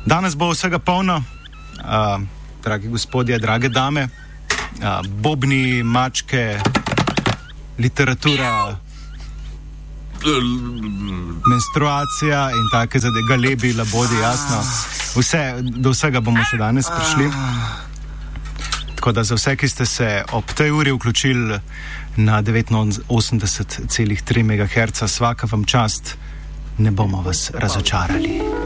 Danes bo vsega polno, dragi gospodje, drage dame, bobni, mačke, literatura, menstruacija in take zadeve, galebi, labodi, jasno. Do vsega bomo še danes prišli. Tako da za vse, ki ste se ob tej uri vključili na 89,3 MHz, svaka vam čast, ne bomo vas razočarali.